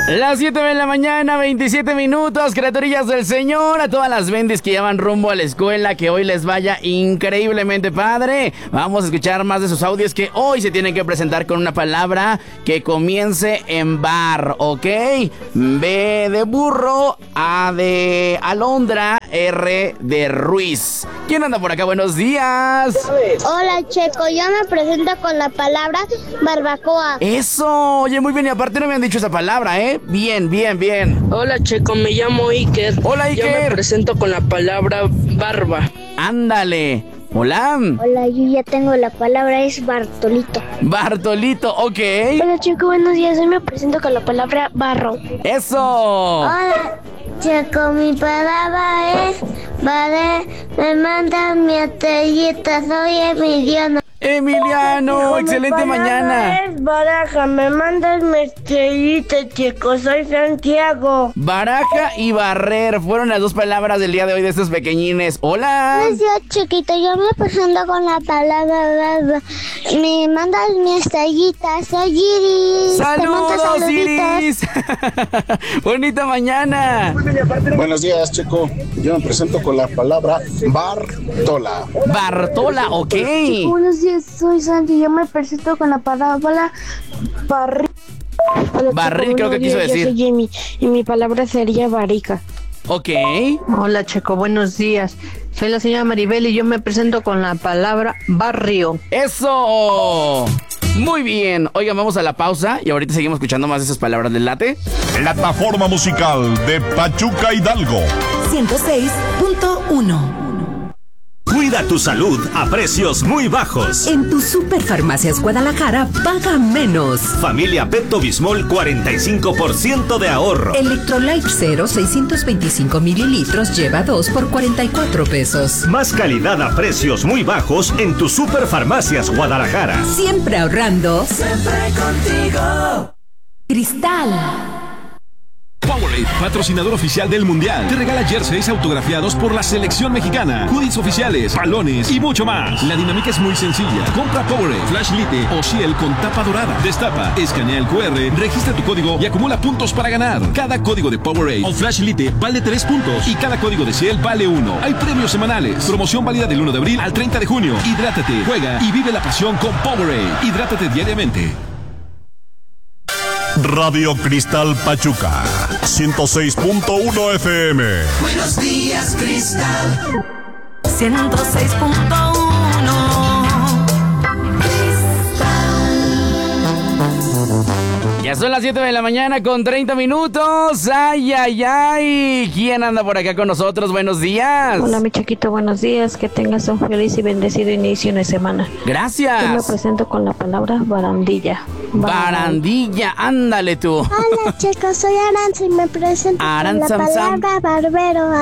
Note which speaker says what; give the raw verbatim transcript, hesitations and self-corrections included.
Speaker 1: Las siete de la mañana, veintisiete minutos, criaturillas del Señor, a todas las bendis que llevan rumbo a la escuela, que hoy les vaya increíblemente padre. Vamos a escuchar más de sus audios que hoy se tienen que presentar con una palabra que comience en bar, ¿ok? B de burro, A de alondra, R de Ruiz. ¿Quién anda por acá? Buenos días.
Speaker 2: Hola, Checo, yo me presento con la palabra barbacoa.
Speaker 1: Eso, oye, muy bien, y aparte no me han dicho esa palabra, ¿eh? Bien, bien, bien.
Speaker 3: Hola, Checo, me llamo Iker.
Speaker 1: Hola, Iker.
Speaker 3: Yo me presento con la palabra barba.
Speaker 1: Ándale. Hola.
Speaker 2: Hola, yo ya tengo la palabra, es Bartolito.
Speaker 1: Bartolito, ok.
Speaker 2: Hola, Checo, buenos días, yo me presento con la palabra barro.
Speaker 1: Eso.
Speaker 2: Hola, Checo, mi palabra es vale, me mandan mi estrellita, soy Emiliano.
Speaker 1: Emiliano, Checo, excelente mañana.
Speaker 2: Es baraja, me mandas mi estrellita, Checo, soy Santiago.
Speaker 1: Baraja y barrer fueron las dos palabras del día de hoy de estos pequeñines. Hola.
Speaker 2: Buenos días, chiquito, yo me presento con la palabra barba. Me mandas mi estrellita, soy Iris.
Speaker 1: Saludos, Iris. Bonita mañana.
Speaker 4: Buenos días, Checo. Yo me presento con la palabra Bartola.
Speaker 1: Bartola, ok.
Speaker 2: Chico, buenos días, soy Santi. Yo me presento con la palabra barril.
Speaker 1: Barril, creo que quiso decir.
Speaker 2: Yo soy Jimmy y mi palabra sería barica.
Speaker 1: Ok.
Speaker 5: Hola, Checo, buenos días. Soy la señora Maribel y yo me presento con la palabra barrio.
Speaker 1: ¡Eso! Muy bien. Oigan, vamos a la pausa y ahorita seguimos escuchando más de esas palabras del late.
Speaker 6: Plataforma musical de Pachuca Hidalgo.
Speaker 7: ciento seis punto uno.
Speaker 8: Cuida tu salud a precios muy bajos.
Speaker 7: En tu Superfarmacias Guadalajara, paga menos.
Speaker 8: Familia Pepto Bismol, cuarenta y cinco por ciento de ahorro.
Speaker 7: Electrolyte Cero, seiscientos veinticinco mililitros, lleva dos por cuarenta y cuatro pesos.
Speaker 8: Más calidad a precios muy bajos en tu Superfarmacias Guadalajara.
Speaker 7: Siempre ahorrando.
Speaker 9: Siempre contigo.
Speaker 7: Cristal.
Speaker 10: Powerade, patrocinador oficial del Mundial, te regala jerseys autografiados por la selección mexicana, hoodies oficiales, balones y mucho más. La dinámica es muy sencilla. Compra Powerade, Flash Lite o Ciel con tapa dorada. Destapa, escanea el cu erre, registra tu código y acumula puntos para ganar. Cada código de Powerade o Flash Lite vale tres puntos y cada código de Ciel vale uno. Hay premios semanales. Promoción válida del uno de abril al treinta de junio. Hidrátate, juega y vive la pasión con Powerade. Hidrátate diariamente.
Speaker 6: Radio Cristal Pachuca, ciento seis punto uno efe eme.
Speaker 9: Buenos días, Cristal.
Speaker 7: ciento seis punto uno.
Speaker 1: Ya son las siete de la mañana con treinta minutos. Ay, ay, ay. ¿Quién anda por acá con nosotros? Buenos días.
Speaker 5: Hola, mi chiquito, buenos días. Que tengas un feliz y bendecido inicio de semana.
Speaker 1: Gracias.
Speaker 5: Yo me presento con la palabra barandilla.
Speaker 1: Barandilla, ándale tú.
Speaker 2: Hola, chicos, soy Aranza y me presento
Speaker 1: Aranza,
Speaker 2: con la palabra barbero.